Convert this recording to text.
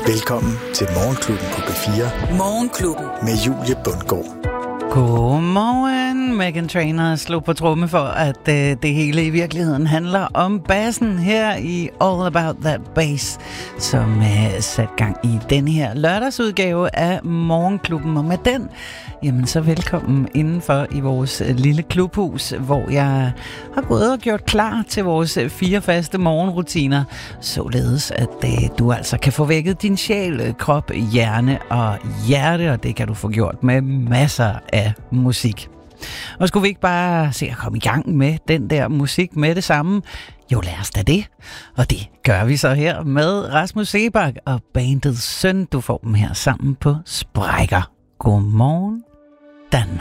Velkommen til Morgenklubben på P4. Morgenklubben med Julie Bundgaard. Godmorgen. Meghan Trainor slog på tromme for, at det hele i virkeligheden handler om bassen her i All About That Bass, som sat gang i den her lørdagsudgave af Morgenklubben. Og med den, jamen så velkommen indenfor i vores lille klubhus, hvor jeg har gået og gjort klar til vores 4 faste morgenrutiner, således at du altså kan få vækket din sjæl, krop, hjerne og hjerte, og det kan du få gjort med masser af musik. Og skulle vi ikke bare se at komme i gang med den der musik med det samme? Jo, lad os da det. Og det gør vi så her med Rasmus Seebach og bandet Søn. Du får dem her sammen på Sprækker. Godmorgen, Danmark.